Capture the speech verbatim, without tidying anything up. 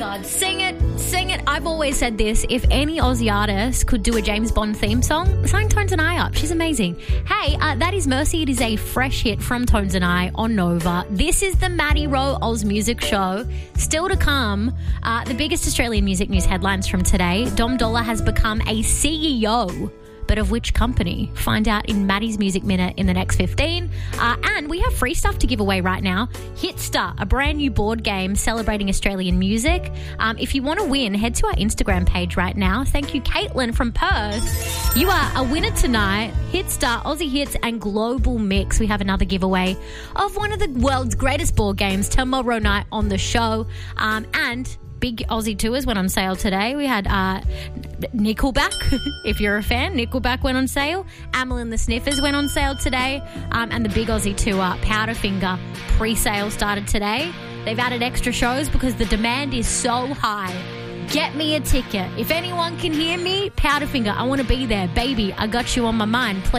God. Sing it. Sing it. I've always said this. If any Aussie artist could do a James Bond theme song, sign Tones and I up. She's amazing. Hey, uh, that is Mercy. It is a fresh hit from Tones and I on Nova. This is the Maddie Rowe Oz Music Show. Still to come, uh, the biggest Australian music news headlines from today. Dom Dolla has become a C E O. But of which company? Find out in Maddie's Music Minute in the next fifteen. Uh, and we have free stuff to give away right now. Hitstar, a brand new board game celebrating Australian music. Um, if you want to win, head to our Instagram page right now. Thank you, Caitlin from Perth. You are a winner tonight. Hitstar, Aussie Hits and Global Mix. We have another giveaway of one of the world's greatest board games tomorrow night on the show. Um, and... Big Aussie tours went on sale today. We had uh, Nickelback, if you're a fan. Nickelback went on sale. Amyl and the Sniffers went on sale today. Um, and the Big Aussie tour, Powderfinger, pre-sale started today. They've added extra shows because the demand is so high. Get me a ticket. If anyone can hear me, Powderfinger, I want to be there. Baby, I got you on my mind. Please.